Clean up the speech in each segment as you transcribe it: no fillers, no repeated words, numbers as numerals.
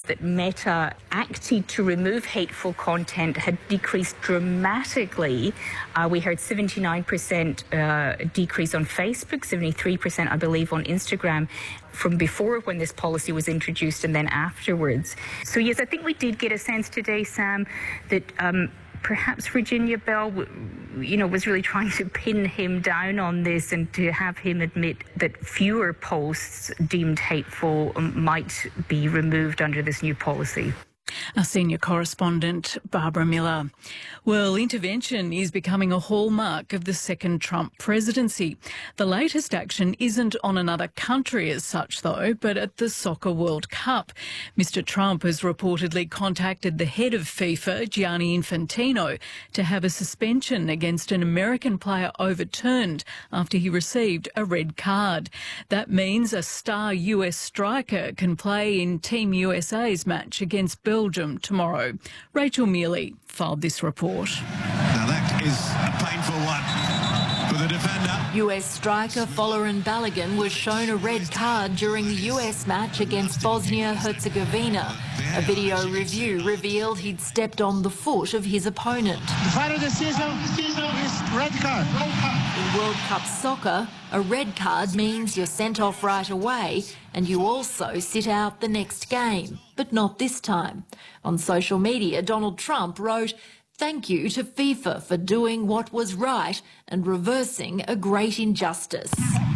that Meta acted to remove hateful content had decreased dramatically. We heard 79% decrease on Facebook, 73%, I believe, on Instagram from before when this policy was introduced and then afterwards. So, yes, I think we did get a sense today, Sam, that perhaps Virginia Bell, was really trying to pin him down on this and to have him admit that fewer posts deemed hateful might be removed under this new policy. Our senior correspondent, Barbara Miller. Well, intervention is becoming a hallmark of the second Trump presidency. The latest action isn't on another country as such, though, but at the Soccer World Cup. Mr. Trump has reportedly contacted the head of FIFA, Gianni Infantino, to have a suspension against an American player overturned after he received a red card. That means a star US striker can play in Team USA's match against Belgium tomorrow. Rachel Mealy filed this report. Now that is a painful one for the defender. US striker Folarin Balogun was shown a red card during the US match against Bosnia-Herzegovina. A video review revealed he'd stepped on the foot of his opponent. The final decision is red card. In World Cup soccer, a red card means you're sent off right away and you also sit out the next game, but not this time. On social media, Donald Trump wrote, "Thank you to FIFA for doing what was right and reversing a great injustice."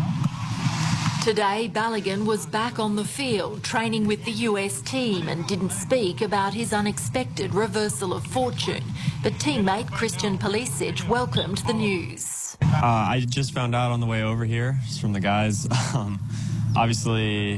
Today, Balogun was back on the field, training with the US team and didn't speak about his unexpected reversal of fortune. But teammate Christian Pulisic welcomed the news. I just found out on the way over here just from the guys. Obviously,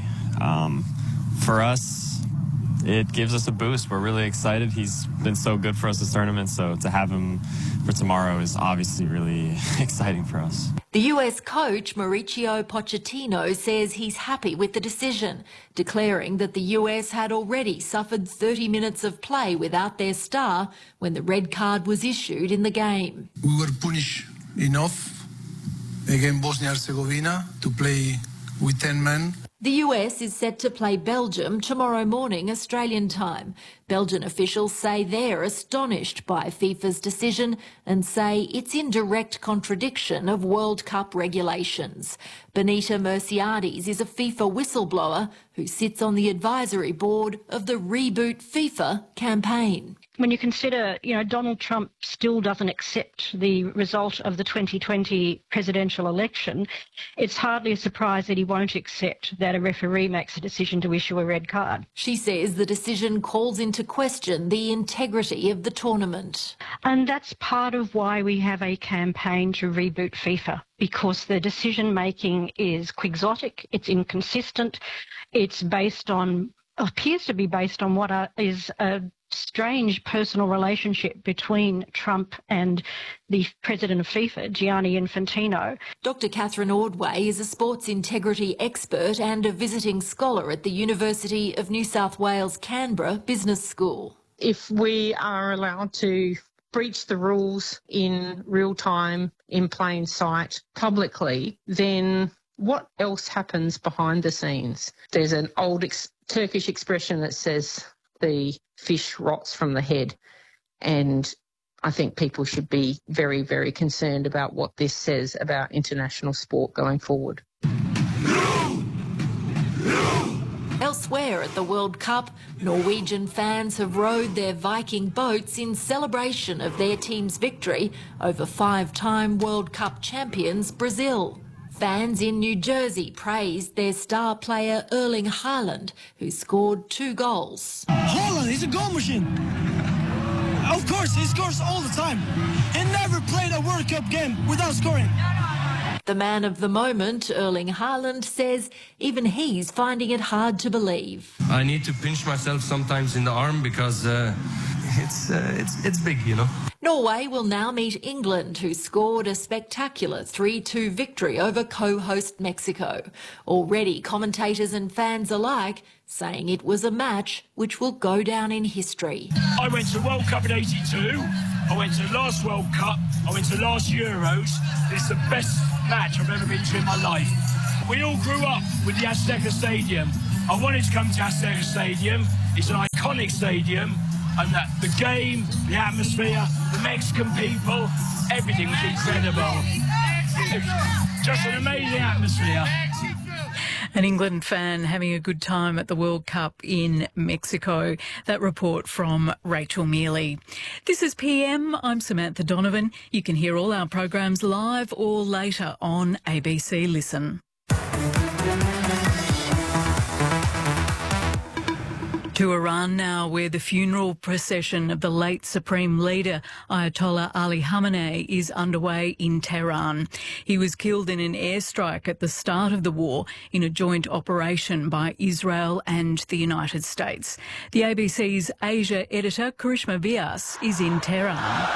for us, it gives us a boost. We're really excited. He's been so good for us this tournament, so to have him for tomorrow is obviously really exciting for us. The US coach, Mauricio Pochettino, says he's happy with the decision, declaring that the US had already suffered 30 minutes of play without their star when the red card was issued in the game. We were punished enough against Bosnia-Herzegovina to play with 10 men. The US is set to play Belgium tomorrow morning, Australian time. Belgian officials say they're astonished by FIFA's decision and say it's in direct contradiction of World Cup regulations. Benita Merciades is a FIFA whistleblower who sits on the advisory board of the Reboot FIFA campaign. When you consider, Donald Trump still doesn't accept the result of the 2020 presidential election, it's hardly a surprise that he won't accept that a referee makes a decision to issue a red card. She says the decision calls into question the integrity of the tournament. And that's part of why we have a campaign to reboot FIFA, because the decision-making is quixotic, it's inconsistent, it's appears to be based on what is a strange personal relationship between Trump and the president of FIFA, Gianni Infantino. Dr. Catherine Ordway is a sports integrity expert and a visiting scholar at the University of New South Wales, Canberra Business School. If we are allowed to breach the rules in real time, in plain sight, publicly, then what else happens behind the scenes? There's an old Turkish expression that says the fish rots from the head, and I think people should be very, very concerned about what this says about international sport going forward. Elsewhere at the World Cup, Norwegian fans have rowed their Viking boats in celebration of their team's victory over five-time World Cup champions Brazil. Fans in New Jersey praised their star player Erling Haaland, who scored 2 goals. Haaland, he's a goal machine. Of course, he scores all the time. He never played a World Cup game without scoring. The man of the moment, Erling Haaland, says even he's finding it hard to believe. I need to pinch myself sometimes in the arm because it's big, Norway will now meet England, who scored a spectacular 3-2 victory over co-host Mexico. Already commentators and fans alike saying it was a match which will go down in history. I went to World Cup in '82, I went to last World Cup, I went to last Euros. It's the best match I've ever been to in my life. We all grew up with the Azteca Stadium. I wanted to come to Azteca Stadium It's an iconic stadium, and that the game, the atmosphere, the Mexican people, everything was incredible. It was just an amazing atmosphere. An England fan having a good time at the World Cup in Mexico. That report from Rachel Mealy. This is PM. I'm Samantha Donovan. You can hear all our programs live or later on ABC Listen. To Iran now, where the funeral procession of the late Supreme Leader Ayatollah Ali Khamenei is underway in Tehran. He was killed in an airstrike at the start of the war in a joint operation by Israel and the United States. The ABC's Asia editor, Karishma Vyas, is in Tehran.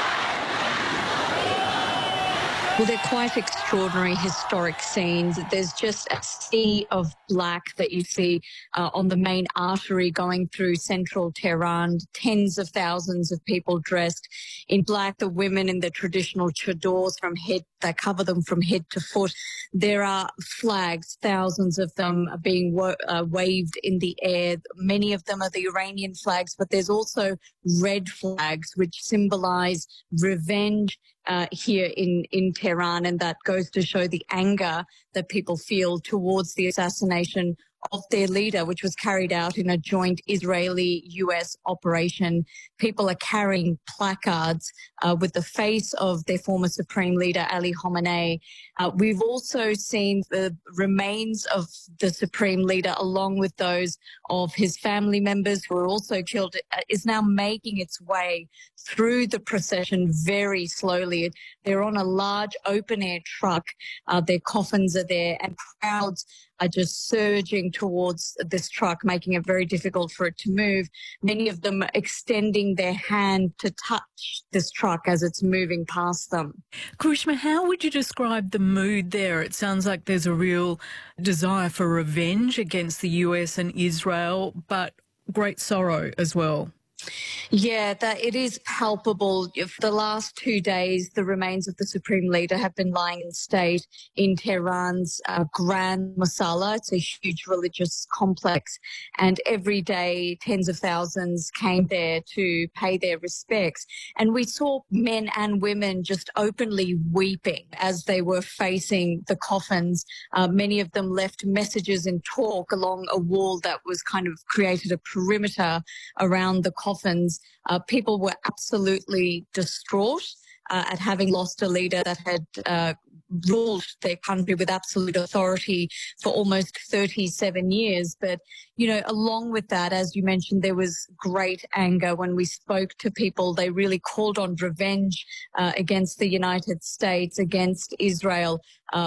Well, they're quite extraordinary historic scenes. There's just a sea of black that you see on the main artery going through central Tehran. Tens of thousands of people dressed in black. The women in the traditional chadors they cover them from head to foot. There are flags, thousands of them are being waved in the air. Many of them are the Iranian flags, but there's also red flags which symbolise revenge here in Tehran, and that goes to show the anger that people feel towards the assassination of their leader, which was carried out in a joint Israeli-US operation. People are carrying placards with the face of their former Supreme Leader, Ali Khamenei. We've also seen the remains of the Supreme Leader, along with those of his family members who were also killed, is now making its way through the procession very slowly. They're on a large open-air truck. Their coffins are there, and crowds are just surging towards this truck, making it very difficult for it to move. Many of them extending their hand to touch this truck as it's moving past them. Karishma, how would you describe the mood there? It sounds like there's a real desire for revenge against the US and Israel, but great sorrow as well. Yeah, that it is palpable. For the last 2 days, the remains of the Supreme Leader have been lying in state in Tehran's Grand Masala. It's a huge religious complex, and every day tens of thousands came there to pay their respects. And we saw men and women just openly weeping as they were facing the coffins. Many of them left messages in chalk along a wall that was kind of created a perimeter around the coffins. People were absolutely distraught at having lost a leader that had ruled their country with absolute authority for almost 37 years. But, you know, along with that, as you mentioned, there was great anger. When we spoke to people, they really called on revenge against the United States, against Israel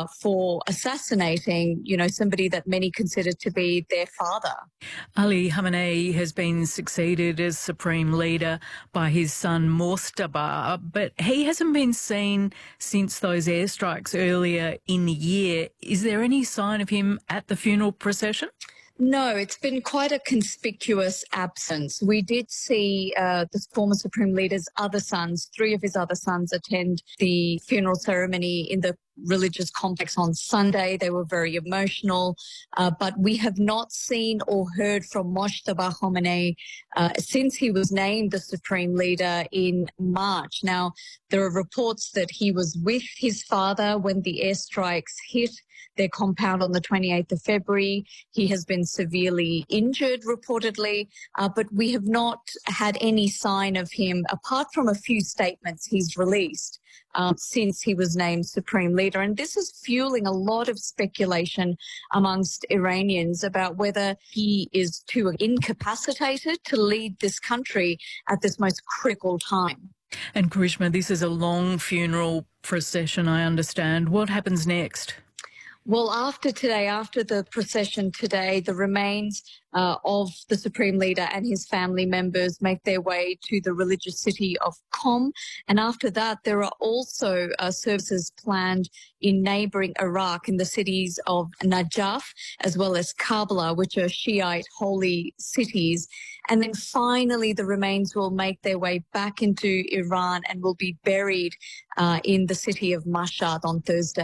for assassinating, you know, somebody that many considered to be their father. Ali Khamenei has been succeeded as Supreme Leader by his son Mostabah, but he hasn't been seen since those airstrikes earlier in the year. Is there any sign of him at the funeral procession? No, it's been quite a conspicuous absence. We did see the former Supreme Leader's other sons, 3 of his other sons, attend the funeral ceremony in the religious complex on Sunday. They were very emotional, but we have not seen or heard from Mostabah Khamenei since he was named the Supreme Leader in March. Now, there are reports that he was with his father when the airstrikes hit their compound on the 28th of February. He has been severely injured, reportedly, but we have not had any sign of him, apart from a few statements he's released since he was named Supreme Leader. And this is fueling a lot of speculation amongst Iranians about whether he is too incapacitated to lead this country at this most critical time. And Karishma, this is a long funeral procession, I understand. What happens next? Well, after the procession today, the remains of the Supreme Leader and his family members make their way to the religious city of Qom. And after that, there are also services planned in neighbouring Iraq in the cities of Najaf as well as Karbala, which are Shiite holy cities. And then finally, the remains will make their way back into Iran and will be buried in the city of Mashhad on Thursday.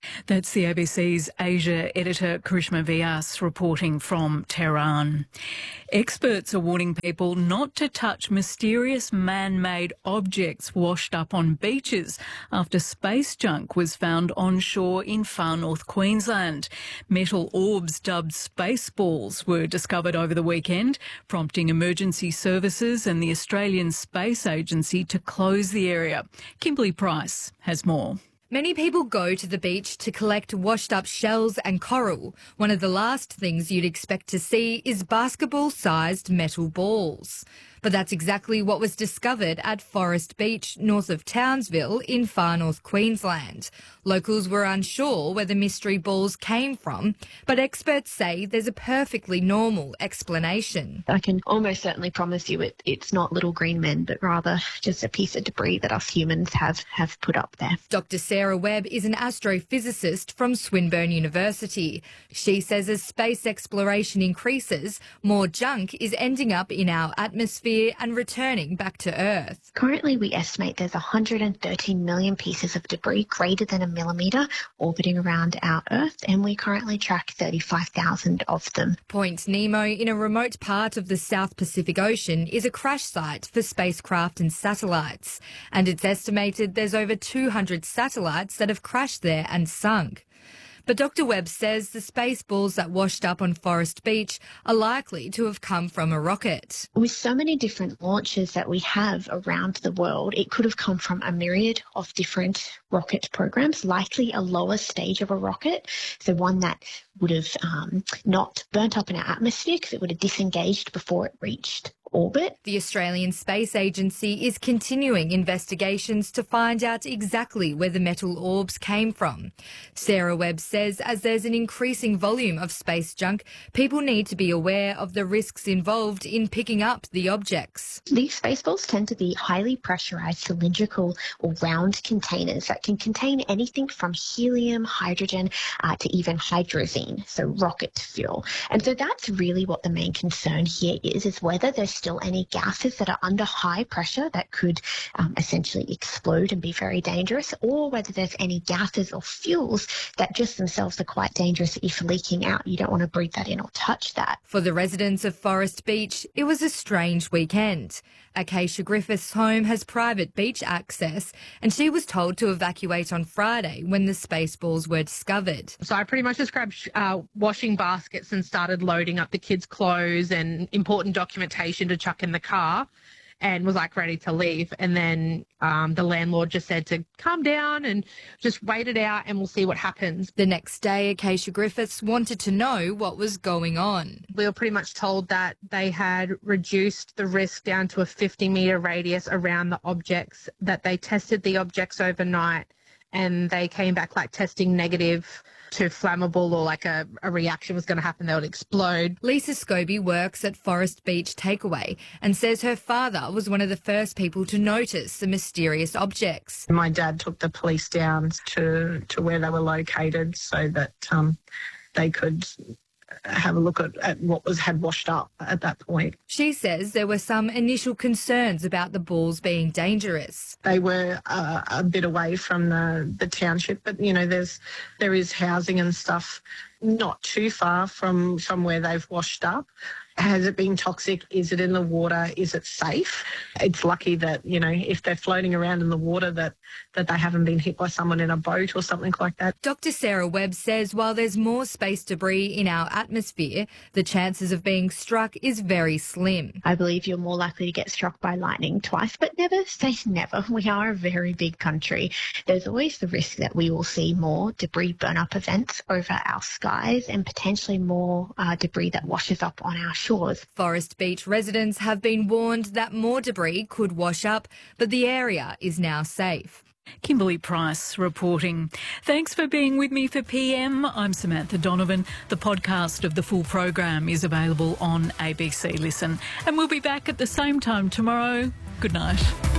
That's the ABC's Asia editor Karishma Vyas reporting from Tehran. Experts are warning people not to touch mysterious man-made objects washed up on beaches after space junk was found on shore in far north Queensland. Metal orbs dubbed space balls were discovered over the weekend, prompting emergency services and the Australian Space Agency to close the area. Kimberly Price has more. Many people go to the beach to collect washed-up shells and coral. One of the last things you'd expect to see is basketball-sized metal balls. But that's exactly what was discovered at Forest Beach, north of Townsville in far north Queensland. Locals were unsure where the mystery balls came from, but experts say there's a perfectly normal explanation. I can almost certainly promise you it's not little green men, but rather just a piece of debris that us humans have put up there. Dr. Sarah Webb is an astrophysicist from Swinburne University. She says as space exploration increases, more junk is ending up in our atmosphere and returning back to Earth. Currently, we estimate there's 113 million pieces of debris greater than a millimetre orbiting around our Earth, and we currently track 35,000 of them. Point Nemo, in a remote part of the South Pacific Ocean, is a crash site for spacecraft and satellites, and it's estimated there's over 200 satellites that have crashed there and sunk. But Dr. Webb says the space balls that washed up on Forest Beach are likely to have come from a rocket. With so many different launches that we have around the world, it could have come from a myriad of different rocket programs, likely a lower stage of a rocket, so one that would have not burnt up in our atmosphere because it would have disengaged before it reached orbit. The Australian Space Agency is continuing investigations to find out exactly where the metal orbs came from. Sarah Webb says as there's an increasing volume of space junk, people need to be aware of the risks involved in picking up the objects. These space balls tend to be highly pressurised cylindrical or round containers that can contain anything from helium, hydrogen, to even hydrazine, so rocket fuel. And so that's really what the main concern here is whether there's still any gases that are under high pressure that could essentially explode and be very dangerous, or whether there's any gases or fuels that just themselves are quite dangerous if leaking out. You don't want to breathe that in or touch that. For the residents of Forest Beach, it was a strange weekend. Acacia Griffith's home has private beach access, and she was told to evacuate on Friday when the space balls were discovered. So I pretty much just grabbed washing baskets and started loading up the kids' clothes and important documentation to chuck in the car, and was ready to leave. And then the landlord just said to calm down and just wait it out and we'll see what happens. The next day, Acacia Griffiths wanted to know what was going on. We were pretty much told that they had reduced the risk down to a 50-metre radius around the objects, that they tested the objects overnight and they came back testing negative to flammable, or a reaction was going to happen, they would explode. Lisa Scobie works at Forest Beach Takeaway and says her father was one of the first people to notice the mysterious objects. My dad took the police down to where they were located so that they could have a look at what had washed up at that point. She says there were some initial concerns about the balls being dangerous. They were a bit away from the township, but there is housing and stuff not too far from where they've washed up. Has it been toxic? Is it in the water? Is it safe? It's lucky that, if they're floating around in the water, that they haven't been hit by someone in a boat or something like that. Dr. Sarah Webb says while there's more space debris in our atmosphere, the chances of being struck is very slim. I believe you're more likely to get struck by lightning twice, but never say never. We are a very big country. There's always the risk that we will see more debris burn-up events over our skies and potentially more debris that washes up on our shores. Forest Beach residents have been warned that more debris could wash up, but the area is now safe. Kimberly Price reporting. Thanks for being with me for PM. I'm Samantha Donovan. The podcast of the full program is available on ABC Listen. And we'll be back at the same time tomorrow. Good night.